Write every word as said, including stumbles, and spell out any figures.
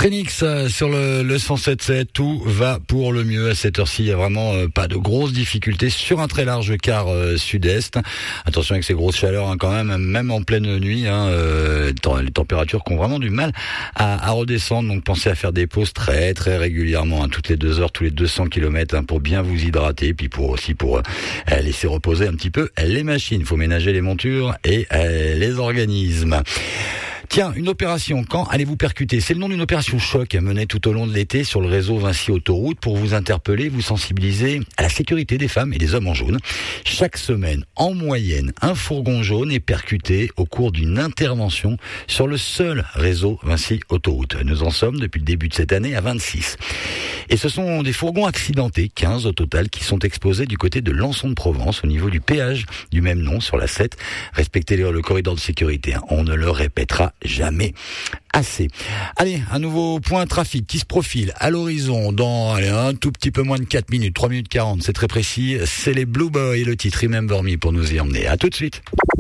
Trénix euh, sur le, le cent sept sept, tout va pour le mieux à cette heure-ci. Il n'y a vraiment euh, pas de grosses difficultés sur un très large quart euh, sud-est. Attention avec ces grosses chaleurs hein, quand même, même en pleine nuit. Hein, euh, les températures qui ont vraiment du mal à, à redescendre. Donc pensez à faire des pauses très très régulièrement, hein, toutes les deux heures, tous les deux cents kilomètres hein, pour bien vous hydrater. Puis pour aussi pour euh, laisser reposer un petit peu les machines. Il faut ménager les montures et euh, les organismes. Tiens, une opération, quand allez-vous percuter? C'est le nom d'une opération choc menée tout au long de l'été sur le réseau Vinci Autoroute pour vous interpeller, vous sensibiliser à la sécurité des femmes et des hommes en jaune. Chaque semaine, en moyenne, un fourgon jaune est percuté au cours d'une intervention sur le seul réseau Vinci Autoroute. Nous en sommes depuis le début de cette année à vingt-six. Et ce sont des fourgons accidentés, quinze au total, qui sont exposés du côté de Lançon de Provence, au niveau du péage du même nom sur la sept. Respectez le, le corridor de sécurité, hein. On ne le répétera jamais assez. Allez, un nouveau point trafic qui se profile à l'horizon dans allez, un tout petit peu moins de quatre minutes, trois minutes quarante, c'est très précis. C'est les Blue Boys et le titre Remember Me pour nous y emmener. À tout de suite.